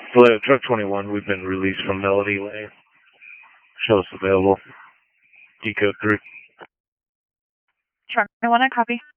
Hello, truck 21, we've been released from Melody Lane. Show us available. Decode 3. Truck 21, I copy.